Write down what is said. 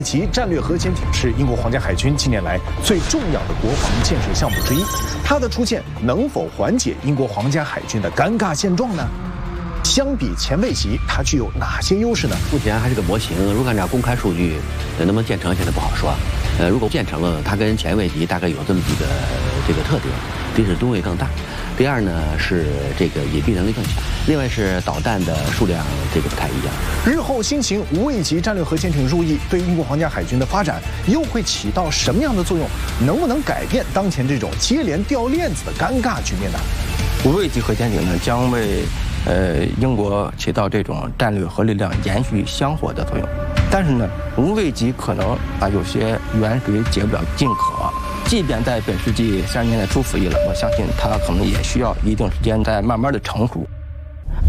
其战略核潜艇是英国皇家海军近年来最重要的国防建设项目之一，它的出现能否缓解英国皇家海军的尴尬现状呢？相比前卫级，它具有哪些优势呢？ 目前还是个模型，如果按照公开数据，能不能建成现在不好说。如果建成了，它跟前卫级大概有这么几个特点：第一是吨位更大，第二呢是这个隐蔽能力更强，另外是导弹的数量不太一样。 日后新型无畏级战略核潜艇入役，对英国皇家海军的发展又会起到什么样的作用？能不能改变当前这种接连掉链子的尴尬局面呢？ 无畏级核潜艇呢，将为英国起到这种战略核力量延续香火的作用。但是呢，无畏级可能有些远水解不了近渴，即便在本世纪30年代初服役了，我相信它可能也需要一定时间再慢慢的成熟。